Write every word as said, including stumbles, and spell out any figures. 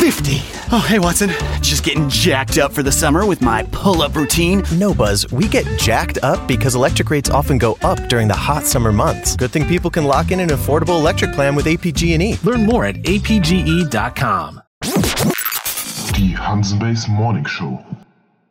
fifty. Oh, hey, Watson. Just getting jacked up for the summer with my pull-up routine. No, Buzz. We get jacked up because electric rates often go up during the hot summer months. Good thing people can lock in an affordable electric plan with A P G and E. Learn more at A P G E dot com. Die Hansenbase Morning Show.